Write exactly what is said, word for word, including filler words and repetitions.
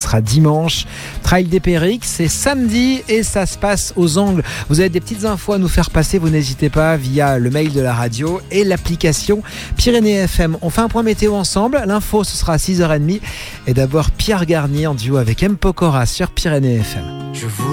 sera dimanche. Trail des Périx, c'est samedi et ça se passe aux Angles. Vous avez des petites infos à nous faire passer, vous n'hésitez pas via le mail de la radio et l'application Pyrénées F M. On fait un point météo ensemble. L'info, ce sera à six heures trente. Et d'abord, Pierre Garnier en duo avec M. Pokora sur Pyrénées F M. Je vous